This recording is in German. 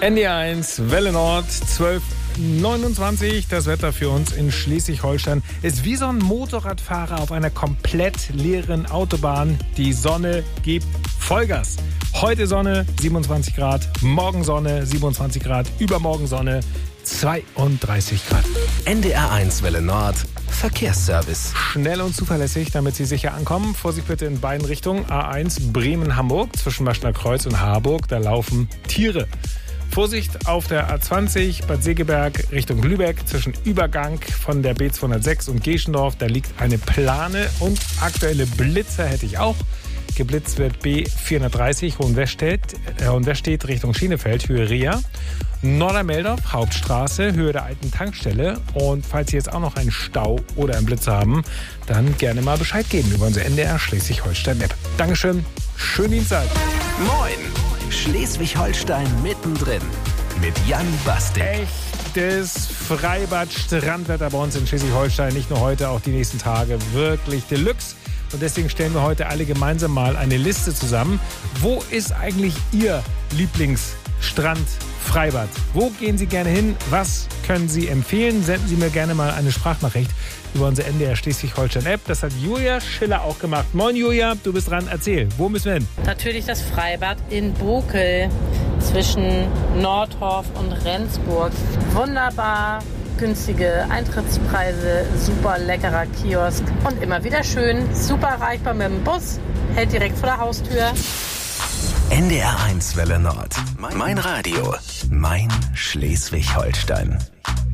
NDR1, Welle Nord, 12:29. Das Wetter für uns in Schleswig-Holstein ist wie so ein Motorradfahrer auf einer komplett leeren Autobahn. Die Sonne gibt Vollgas. Heute Sonne, 27 Grad. Morgen Sonne, 27 Grad. Übermorgen Sonne, 32 Grad. NDR1 Welle Nord, Verkehrsservice. Schnell und zuverlässig, damit Sie sicher ankommen. Vorsicht bitte in beiden Richtungen. A1 Bremen-Hamburg zwischen Maschner Kreuz und Harburg. Da laufen Tiere. Vorsicht auf der A20 Bad Segeberg Richtung Lübeck zwischen Übergang von der B206 und Geschendorf. Da liegt eine Plane und aktuelle Blitzer hätte ich auch. Geblitzt wird B430 Hohenwestedt Richtung Schienefeld, Höhe Rea. Nordermeldorf, Hauptstraße, Höhe der alten Tankstelle. Und falls Sie jetzt auch noch einen Stau oder einen Blitz haben, dann gerne mal Bescheid geben über unsere NDR Schleswig-Holstein-App. Dankeschön, schönen Dienstag. Moin, Schleswig-Holstein mittendrin mit Jan Bastik. Echtes Freibad-Strandwetter bei uns in Schleswig-Holstein. Nicht nur heute, auch die nächsten Tage. Wirklich Deluxe. Und deswegen stellen wir heute alle gemeinsam mal eine Liste zusammen. Wo ist eigentlich Ihr Lieblingsstrand-Freibad? Wo gehen Sie gerne hin? Was können Sie empfehlen? Senden Sie mir gerne mal eine Sprachnachricht über unsere NDR Schleswig-Holstein-App. Das hat Julia Schiller auch gemacht. Moin Julia, du bist dran. Erzähl, wo müssen wir hin? Natürlich das Freibad in Bokel zwischen Nordhorf und Rendsburg. Wunderbar. Günstige Eintrittspreise, super leckerer Kiosk und immer wieder schön, super erreichbar mit dem Bus, hält direkt vor der Haustür. NDR1 Welle Nord, mein Radio, mein Schleswig-Holstein.